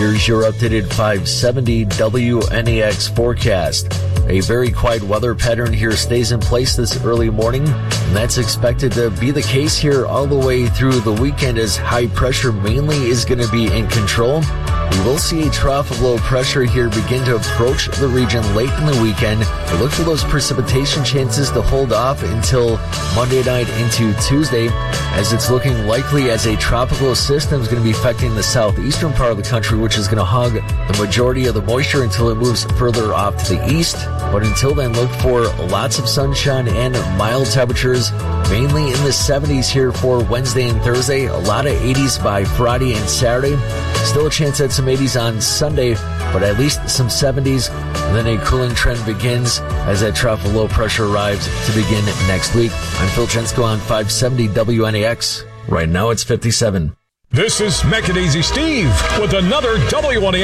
Here's your updated 570 WNAX forecast. A very quiet weather pattern here stays in place this early morning, and that's expected to be the case here all the way through the weekend as high pressure mainly is going to be in control. We will see a trough of low pressure here begin to approach the region late in the weekend. But look for those precipitation chances to hold off until Monday night into Tuesday, as it's looking likely as a tropical system is going to be affecting the southeastern part of the country, which is going to hog the majority of the moisture until it moves further off to the east. But until then, look for lots of sunshine and mild temperatures, mainly in the 70s here for Wednesday and Thursday. A lot of 80s by Friday and Saturday. Still a chance at some 80s on Sunday, but at least some 70s. And then a cooling trend begins as that trough of low pressure arrives to begin next week. I'm Phil Chensko on 570 WNAX. Right now it's 57. This is Mac and Easy Steve with another WNAX